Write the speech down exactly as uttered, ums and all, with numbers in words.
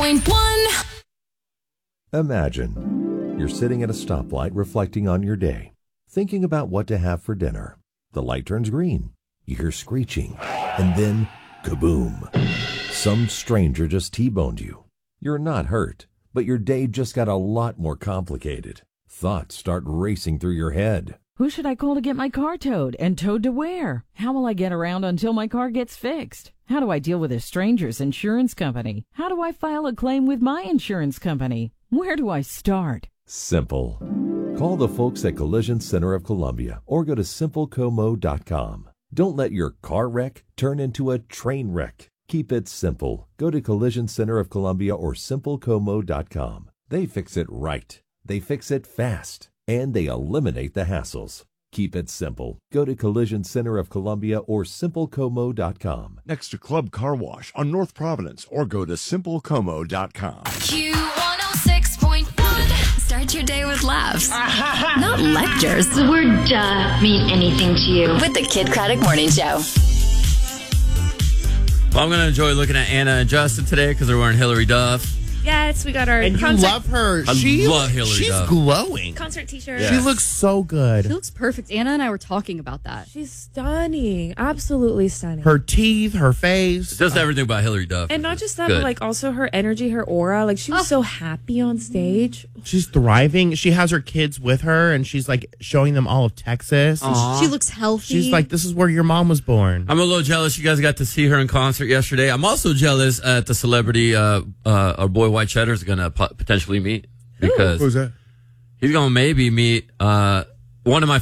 point one. Imagine you're sitting at a stoplight reflecting on your day, thinking about what to have for dinner. The light turns green, you hear screeching, and then kaboom. Some stranger just T-boned you. You're not hurt, but your day just got a lot more complicated. Thoughts start racing through your head. Who should I call to get my car towed, and towed to where? How will I get around until my car gets fixed? How do I deal with a stranger's insurance company? How do I file a claim with my insurance company? Where do I start? Simple. Call the folks at Collision Center of Columbia or go to simple como dot com. Don't let your car wreck turn into a train wreck. Keep it simple. Go to Collision Center of Columbia or simple como dot com. They fix it right. They fix it fast. And they eliminate the hassles. Keep it simple. Go to Collision Center of Columbia or simple como dot com. Next to Club Car Wash on North Providence or go to simple como dot com. Q one oh six point one. Start your day with laughs. Not lectures. The word duh mean anything to you. With the Kid Craddock Morning Show. Well, I'm going to enjoy looking at Anna and Justin today because they're wearing Hillary Duff. Yes, we got our and concert, you love her. I she, love Hillary She's Duff. glowing. concert t-shirt. Yeah. She looks so good. She looks perfect. Anna and I were talking about that. She's stunning. Absolutely stunning. Her teeth, her face. Just everything about Hillary Duff. and not just that, Good. but like also her energy, her aura. Like she was Oh. so happy on stage. She's thriving. She has her kids with her, and she's like showing them all of Texas. Aw. She looks healthy. She's like, this is where your mom was born. I'm a little jealous you guys got to see her in concert yesterday. I'm also jealous at the celebrity uh, uh, our boy White Cheddar is going to po- potentially meet. Because Who's that? he's going to maybe meet uh, one of my